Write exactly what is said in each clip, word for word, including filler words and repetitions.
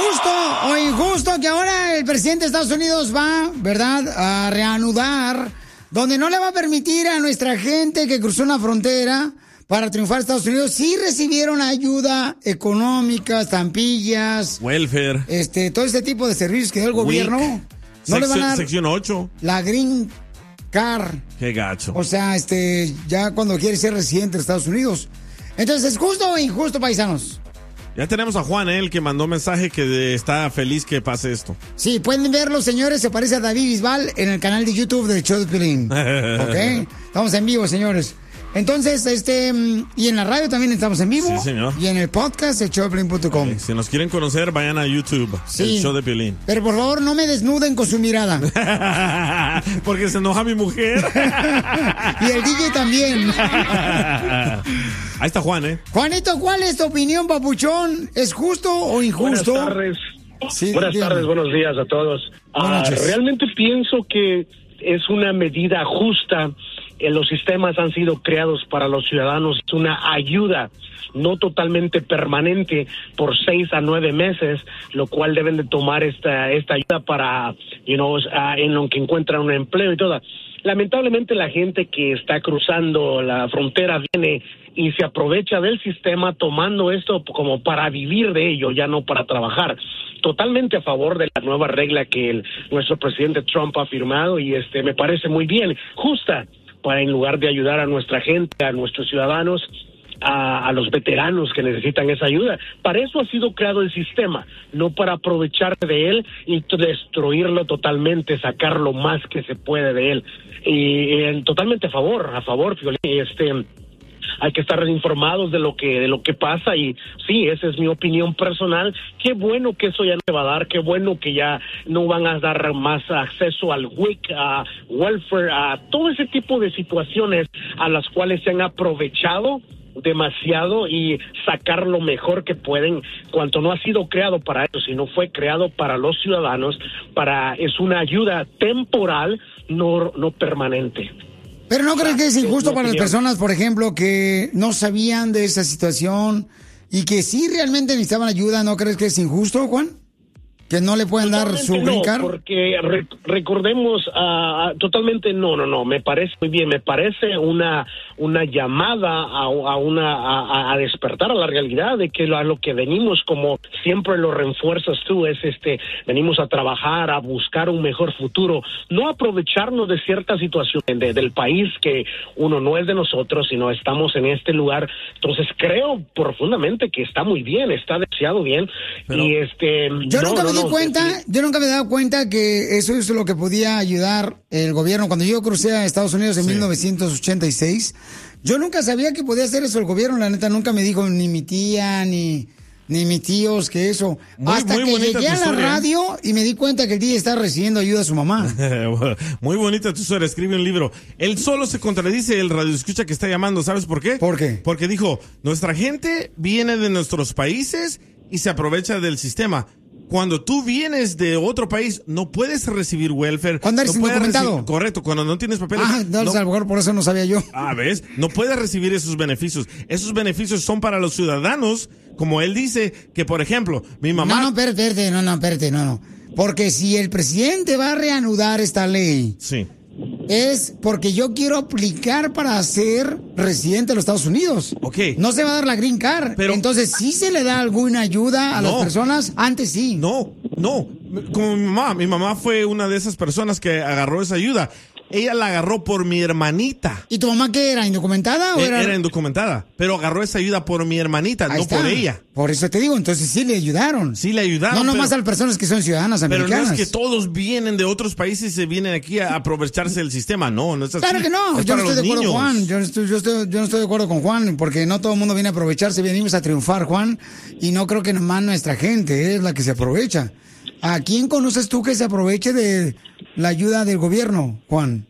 justo o injusto que ahora el presidente de Estados Unidos va, ¿verdad?, a reanudar, donde no le va a permitir a nuestra gente que cruzó una frontera para triunfar a Estados Unidos, sí recibieron ayuda económica, estampillas, welfare, este, todo este tipo de servicios que da el gobierno. Week. No Sec- le van a dar sección ocho. la green card. Qué gacho. O sea, este, ya cuando quiere ser residente de Estados Unidos. Entonces, ¿es justo o injusto, paisanos? Ya tenemos a Juan, él que mandó mensaje que está feliz que pase esto. Sí, pueden verlo, señores. Se parece a David Bisbal en el canal de YouTube del show de Piolín. ¿Ok? Estamos en vivo, señores. Entonces, este, y en la radio también estamos en vivo. Sí, señor. Y en el podcast, el show de Piolín punto com. Si nos quieren conocer, vayan a YouTube, sí. el show de Piolín. Pero por favor, no me desnuden con su mirada. Porque se enoja mi mujer. Y el D J también. Ahí está Juan, ¿eh? Juanito, ¿cuál es tu opinión, papuchón? ¿Es justo o injusto? Buenas tardes. Sí, Buenas dígame. tardes, buenos días a todos. Buenas Ah, noches. realmente pienso que es una medida justa. Eh, los sistemas han sido creados para los ciudadanos. Es una ayuda no totalmente permanente por seis a nueve meses, lo cual deben de tomar esta esta ayuda para, you know, uh, en lo que encuentran un empleo y todo. Lamentablemente la gente que está cruzando la frontera viene y se aprovecha del sistema tomando esto como para vivir de ello, ya no para trabajar. Totalmente a favor de la nueva regla que el, nuestro presidente Trump ha firmado y este me parece muy bien, justa, para en lugar de ayudar a nuestra gente, a nuestros ciudadanos, a, a los veteranos que necesitan esa ayuda. Para eso ha sido creado el sistema, no para aprovechar de él y destruirlo totalmente, sacar lo más que se puede de él. Y, y totalmente a favor, a favor, Piolín, este... hay que estar informados de lo que de lo que pasa y sí, esa es mi opinión personal. Qué bueno que eso ya no se va a dar, qué bueno que ya no van a dar más acceso al W I C, a welfare, a todo ese tipo de situaciones a las cuales se han aprovechado demasiado y sacar lo mejor que pueden, cuanto no ha sido creado para eso, sino fue creado para los ciudadanos, para es una ayuda temporal, no no permanente. Pero ¿no crees que es injusto mi para las opinión. personas, por ejemplo, que no sabían de esa situación y que sí realmente necesitaban ayuda? ¿No crees que es injusto, Juan? ¿Que no le pueden dar su Totalmente green no, card? porque re- recordemos, uh, totalmente no, no, no, me parece muy bien, me parece una una llamada a, a una a, a despertar a la realidad de que lo, a lo que venimos, como siempre lo refuerzas tú, es este, venimos a trabajar, a buscar un mejor futuro, no aprovecharnos de ciertas situaciones de, del país que uno no es de nosotros, sino estamos en este lugar. Entonces creo profundamente que está muy bien, está deseado bien. Pero y este Yo no, nunca no, me di no, cuenta, sí. yo nunca me he dado cuenta que eso es lo que podía ayudar el gobierno. Cuando yo crucé a Estados Unidos en Sí. mil novecientos ochenta y seis, yo nunca sabía que podía hacer eso el gobierno. La neta, nunca me dijo ni mi tía, ni, ni mis tíos que eso. Muy, Hasta muy que bonita llegué tu a la historia, ¿eh? radio y me di cuenta que el día está recibiendo ayuda a su mamá. Muy bonita tu historia, escribe un libro. Él solo se contradice el radioescucha que está llamando, ¿sabes por qué? ¿Por qué? Porque dijo, nuestra gente viene de nuestros países y se aprovecha del sistema. Cuando tú vienes de otro país, no puedes recibir welfare. Cuando eres no puedes indocumentado. recibir- Correcto, cuando no tienes papeles. Ah, no, no- a lo mejor por eso no sabía yo. Ah, ¿ves? No puedes recibir esos beneficios. Esos beneficios son para los ciudadanos, como él dice, que por ejemplo, mi mamá... No, no, espérate, espérate, no, no, espérate, no, no. Porque si el presidente va a reanudar esta ley, Sí. es porque yo quiero aplicar para ser residente de los Estados Unidos. Ok. No se va a dar la green card. Pero- Entonces, ¿sí se le da alguna ayuda a las No. personas? Antes sí. No, no. Como mi mamá. Mi mamá fue una de esas personas que agarró esa ayuda. Ella la agarró por mi hermanita. ¿Y tu mamá qué era? ¿Indocumentada o E- era...? Era indocumentada, pero agarró esa ayuda por mi hermanita, Ahí no está. por ella. Por eso te digo, entonces sí le ayudaron. Sí le ayudaron. No nomás pero, a las personas que son ciudadanas pero no americanas. es que todos vienen de otros países y se vienen aquí a aprovecharse del sistema. No, no es así. Claro que no, Es yo no para estoy de los acuerdo, niños. Juan. Yo no, estoy, yo, estoy, yo no estoy de acuerdo con Juan, porque no todo el mundo viene a aprovecharse, venimos a triunfar, Juan, y no creo que nomás nuestra gente es la que se aprovecha. ¿A quién conoces tú que se aproveche de la ayuda del gobierno, Juan?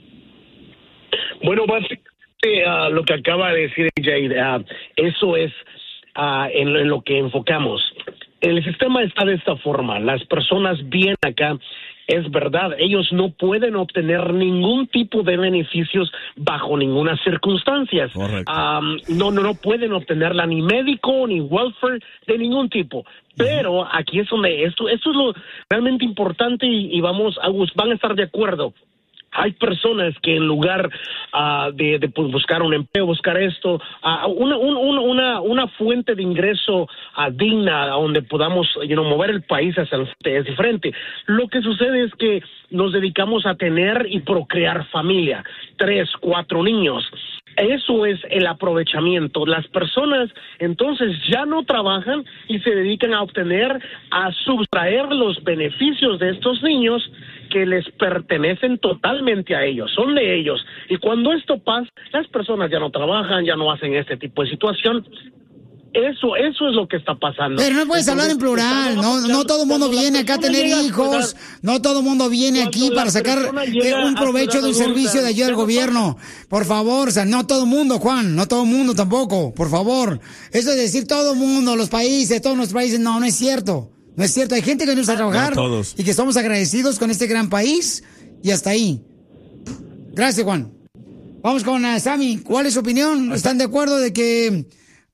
Bueno, básicamente uh, lo que acaba de decir Jay, uh, eso es uh, en, en lo que enfocamos. El sistema está de esta forma. Las personas vienen acá es verdad, ellos no pueden obtener ningún tipo de beneficios bajo ninguna circunstancia. Um, no, no, no pueden obtenerla ni médico, ni welfare, de ningún tipo. Pero aquí es donde esto, esto es lo realmente importante y, y vamos a, van a estar de acuerdo. Hay personas que en lugar uh, de, de pues, buscar un empleo, buscar esto, uh, una, un, una, una fuente de ingreso uh, digna donde podamos you know, mover el país hacia el es diferente. Lo que sucede es que nos dedicamos a tener y procrear familia, tres, cuatro niños. Eso es el aprovechamiento. Las personas entonces ya no trabajan y se dedican a obtener, a sustraer los beneficios de estos niños que les pertenecen totalmente a ellos, son de ellos. Y cuando esto pasa, las personas ya no trabajan, ya no hacen este tipo de situación. Eso, eso es lo que está pasando. Pero no puedes hablar en plural, no, no todo el mundo viene acá a tener hijos, no todo el mundo viene aquí para sacar un provecho de un servicio de ayuda del gobierno. Por favor, o sea, no todo el mundo, Juan, no todo el mundo tampoco, por favor. Eso de decir todo el mundo, los países, todos nuestros países, no, no es cierto. No es cierto, hay gente que no gusta trabajar no, todos. y que estamos agradecidos con este gran país y hasta ahí. Gracias, Juan. Vamos con uh, Sammy, ¿cuál es su opinión? ¿Están de acuerdo de que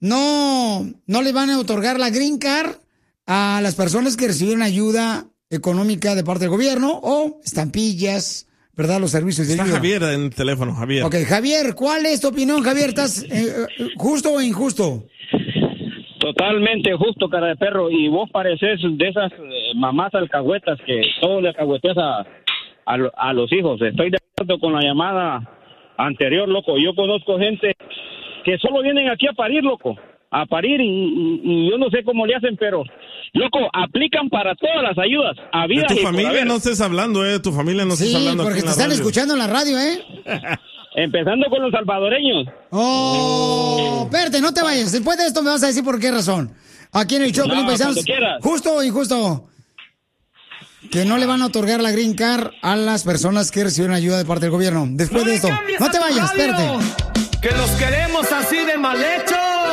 no, no le van a otorgar la Green Card a las personas que recibieron ayuda económica de parte del gobierno o estampillas, verdad, los servicios de Está ayuda? Javier en el teléfono, Javier. Ok, Javier, ¿cuál es tu opinión, Javier? ¿Estás eh, justo o injusto? Totalmente justo, cara de perro, y vos pareces de esas eh, mamás alcahuetas que todo le alcahueteas a, a, a los hijos. Estoy de acuerdo con la llamada anterior, loco. Yo conozco gente que solo vienen aquí a parir, loco, a parir, y, y, y yo no sé cómo le hacen, pero, loco, aplican para todas las ayudas. A vida de tu y familia no estés hablando, eh, tu familia no estés sí, hablando porque aquí en te la están radio. escuchando en la radio, ¿eh? Empezando con los salvadoreños. Oh, espérate, no te vayas. Después de esto me vas a decir por qué razón. Aquí en el show, No, Pelín Paisanos, cuando quieras. justo o injusto, que no le van a otorgar la Green Card a las personas que recibieron ayuda de parte del gobierno. Después No de esto, le cambies no a te tu vayas, radio, espérate. Que los queremos así de mal hechos.